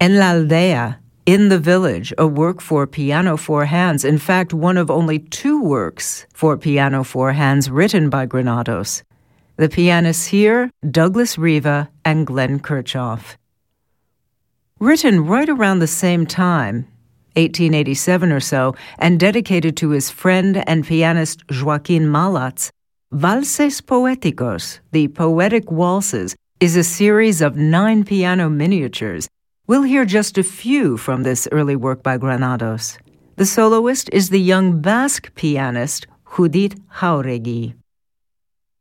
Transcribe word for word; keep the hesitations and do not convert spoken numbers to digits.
En la aldea, in the village, a work for piano four hands, in fact, one of only two works for piano four hands written by Granados. The pianists here, Douglas Riva and Glenn Kirchhoff. Written right around the same time, eighteen eighty-seven or so, and dedicated to his friend and pianist Joaquin Malatz, Valses Poéticos, the Poetic Waltzes, is a series of nine piano miniatures. We'll hear just a few from this early work by Granados. The soloist is the young Basque pianist Judith Jauregui.